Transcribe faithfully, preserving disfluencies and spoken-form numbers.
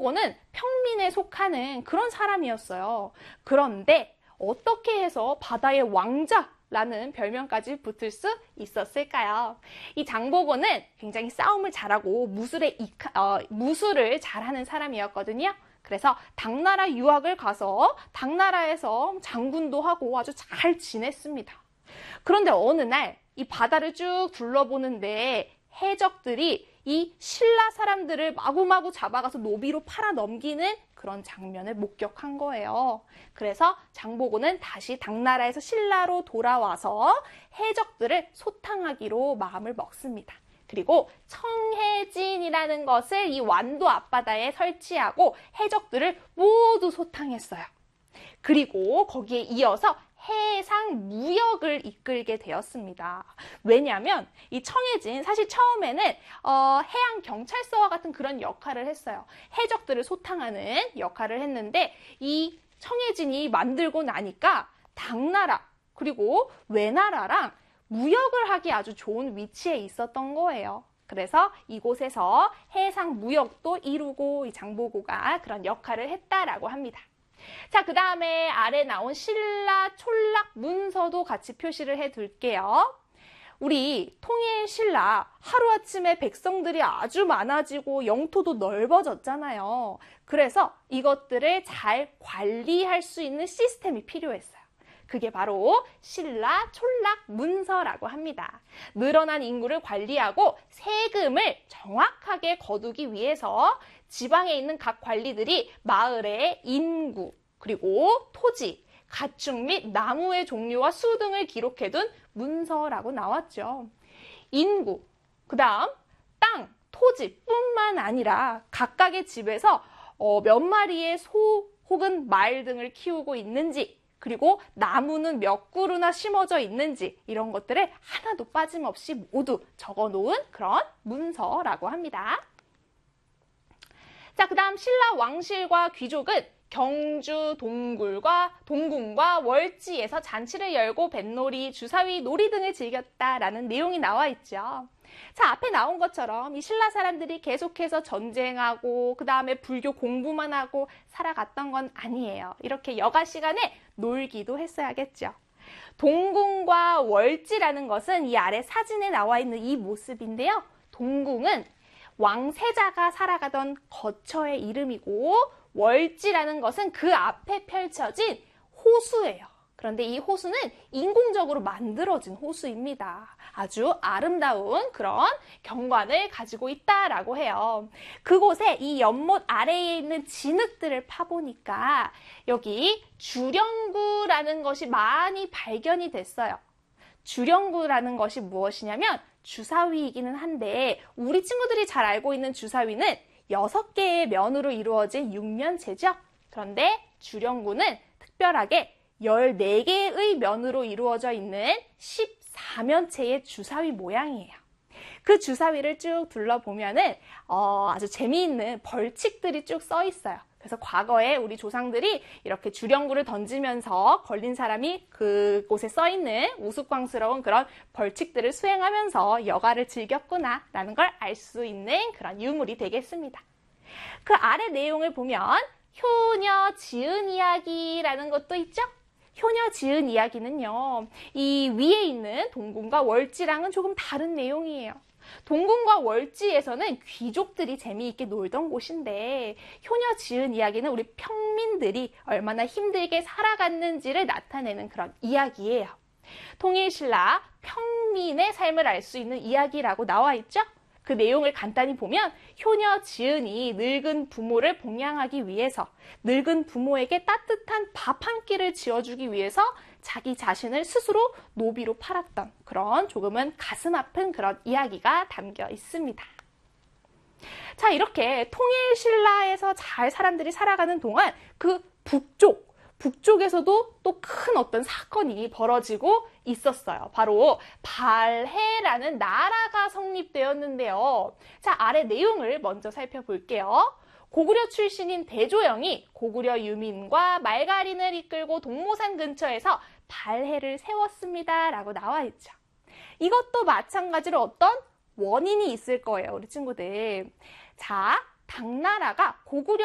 장보고는 평민에 속하는 그런 사람이었어요. 그런데 어떻게 해서 바다의 왕자라는 별명까지 붙을 수 있었을까요? 이 장보고는 굉장히 싸움을 잘하고 무술에 이카, 어, 무술을 잘하는 사람이었거든요. 그래서 당나라 유학을 가서 당나라에서 장군도 하고 아주 잘 지냈습니다. 그런데 어느 날 이 바다를 쭉 둘러보는데 해적들이 이 신라 사람들을 마구마구 잡아가서 노비로 팔아 넘기는 그런 장면을 목격한 거예요. 그래서 장보고는 다시 당나라에서 신라로 돌아와서 해적들을 소탕하기로 마음을 먹습니다. 그리고 청해진이라는 것을 이 완도 앞바다에 설치하고 해적들을 모두 소탕했어요. 그리고 거기에 이어서 해상 무역을 이끌게 되었습니다. 왜냐하면 이 청해진 사실 처음에는 어, 해양 경찰서와 같은 그런 역할을 했어요. 해적들을 소탕하는 역할을 했는데 이 청해진이 만들고 나니까 당나라 그리고 외나라랑 무역을 하기 아주 좋은 위치에 있었던 거예요. 그래서 이곳에서 해상 무역도 이루고 이 장보고가 그런 역할을 했다라고 합니다. 자, 그 다음에 아래 나온 신라, 촌락, 문서도 같이 표시를 해둘게요. 우리 통일 신라 하루아침에 백성들이 아주 많아지고 영토도 넓어졌잖아요. 그래서 이것들을 잘 관리할 수 있는 시스템이 필요했어요. 그게 바로 신라, 촌락, 문서라고 합니다. 늘어난 인구를 관리하고 세금을 정확하게 거두기 위해서 지방에 있는 각 관리들이 마을의 인구, 그리고 토지, 가축 및 나무의 종류와 수 등을 기록해둔 문서라고 나왔죠. 인구, 그 다음 땅, 토지뿐만 아니라 각각의 집에서 어, 몇 마리의 소 혹은 말 등을 키우고 있는지, 그리고 나무는 몇 그루나 심어져 있는지 이런 것들을 하나도 빠짐없이 모두 적어놓은 그런 문서라고 합니다. 자, 그 다음 신라 왕실과 귀족은 경주, 동굴과 동궁과 월지에서 잔치를 열고 뱃놀이, 주사위, 놀이 등을 즐겼다라는 내용이 나와 있죠. 자, 앞에 나온 것처럼 이 신라 사람들이 계속해서 전쟁하고 그 다음에 불교 공부만 하고 살아갔던 건 아니에요. 이렇게 여가 시간에 놀기도 했어야겠죠. 동궁과 월지라는 것은 이 아래 사진에 나와 있는 이 모습인데요. 동궁은 왕세자가 살아가던 거처의 이름이고 월지라는 것은 그 앞에 펼쳐진 호수예요. 그런데 이 호수는 인공적으로 만들어진 호수입니다. 아주 아름다운 그런 경관을 가지고 있다라고 해요. 그곳에 이 연못 아래에 있는 진흙들을 파보니까 여기 주령구라는 것이 많이 발견이 됐어요. 주령구라는 것이 무엇이냐면 주사위이기는 한데 우리 친구들이 잘 알고 있는 주사위는 여섯 개의 면으로 이루어진 육면체죠. 그런데 주령구는 특별하게 열네 개의 면으로 이루어져 있는 십사 면체의 주사위 모양이에요. 그 주사위를 쭉 둘러보면은 어, 아주 재미있는 벌칙들이 쭉 써 있어요. 그래서 과거에 우리 조상들이 이렇게 주령구를 던지면서 걸린 사람이 그곳에 써 있는 우스꽝스러운 그런 벌칙들을 수행하면서 여가를 즐겼구나라는 걸 알 수 있는 그런 유물이 되겠습니다. 그 아래 내용을 보면 효녀 지은 이야기라는 것도 있죠? 효녀 지은 이야기는요, 이 위에 있는 동궁과 월지랑은 조금 다른 내용이에요. 동궁과 월지에서는 귀족들이 재미있게 놀던 곳인데 효녀 지은 이야기는 우리 평민들이 얼마나 힘들게 살아갔는지를 나타내는 그런 이야기예요. 통일신라 평민의 삶을 알 수 있는 이야기라고 나와 있죠? 그 내용을 간단히 보면 효녀 지은이 늙은 부모를 봉양하기 위해서 늙은 부모에게 따뜻한 밥 한 끼를 지어주기 위해서 자기 자신을 스스로 노비로 팔았던 그런 조금은 가슴 아픈 그런 이야기가 담겨 있습니다. 자, 이렇게 통일신라에서 잘 사람들이 살아가는 동안 그 북쪽, 북쪽에서도 또 큰 어떤 사건이 벌어지고 있었어요. 바로 발해라는 나라가 성립되었는데요. 자, 아래 내용을 먼저 살펴볼게요. 고구려 출신인 대조영이 고구려 유민과 말갈인을 이끌고 동모산 근처에서 발해를 세웠습니다. 라고 나와 있죠. 이것도 마찬가지로 어떤 원인이 있을 거예요. 우리 친구들. 자, 당나라가 고구려